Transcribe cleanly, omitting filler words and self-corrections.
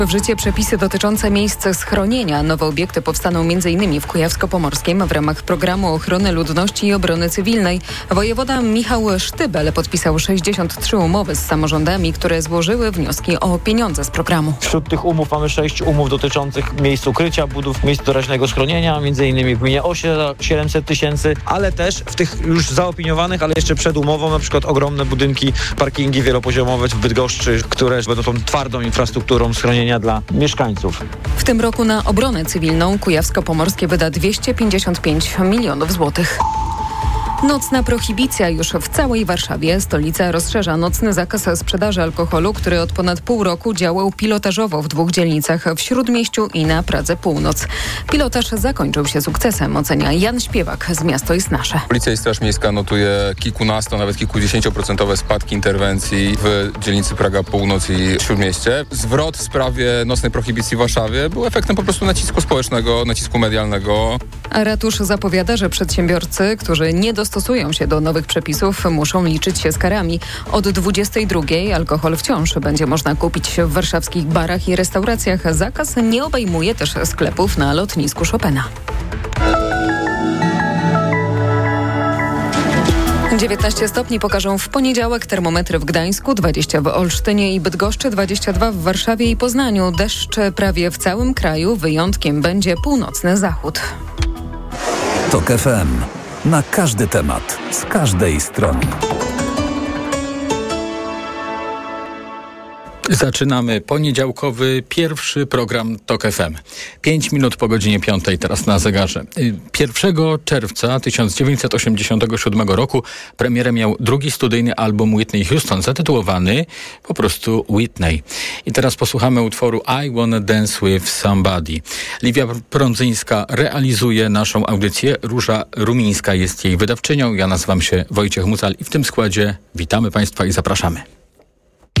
W życie przepisy dotyczące miejsc schronienia. Nowe obiekty powstaną m.in. w Kujawsko-Pomorskim w ramach programu ochrony ludności i obrony cywilnej. Wojewoda Michał Sztybel podpisał 63 umowy z samorządami, które złożyły wnioski o pieniądze z programu. Wśród tych umów mamy 6 umów dotyczących miejsc ukrycia, budów miejsc doraźnego schronienia, m.in. w gminie Osie za 700 tysięcy, ale też w tych już zaopiniowanych, ale jeszcze przed umową, na przykład ogromne budynki, parkingi wielopoziomowe w Bydgoszczy, które będą tą twardą infrastrukturą schronienia dla mieszkańców. W tym roku na obronę cywilną Kujawsko-Pomorskie wyda 255 milionów złotych. Nocna prohibicja już w całej Warszawie. Stolica rozszerza nocny zakaz sprzedaży alkoholu, który od ponad pół roku działał pilotażowo w 2 dzielnicach w Śródmieściu i na Pradze Północ. Pilotaż zakończył się sukcesem, ocenia Jan Śpiewak z Miasto jest nasze. Policja i Straż Miejska notuje kilkunasto, nawet kilkudziesięcioprocentowe spadki interwencji w dzielnicy Praga Północ i Śródmieście. Zwrot w sprawie nocnej prohibicji w Warszawie był efektem po prostu nacisku społecznego, nacisku medialnego. A ratusz zapowiada, że przedsiębiorcy, którzy nie dostosują się do nowych przepisów, muszą liczyć się z karami. Od 22:00 alkohol wciąż będzie można kupić w warszawskich barach i restauracjach. Zakaz nie obejmuje też sklepów na lotnisku Chopina. 19 stopni pokażą w poniedziałek, termometry w Gdańsku, 20 w Olsztynie i Bydgoszczy, 22 w Warszawie i Poznaniu. Deszcz prawie w całym kraju, wyjątkiem będzie północny zachód. TOK FM. Na każdy temat, z każdej strony. Zaczynamy poniedziałkowy pierwszy program TOK FM. 5 minut po godzinie 5 teraz na zegarze. 1 czerwca 1987 roku premierę miał drugi studyjny album Whitney Houston, zatytułowany po prostu Whitney. I teraz posłuchamy utworu I Wanna Dance With Somebody. Liwia Prądzyńska realizuje naszą audycję. Róża Rumińska jest jej wydawczynią. Ja nazywam się Wojciech Mucal i w tym składzie witamy Państwa i zapraszamy.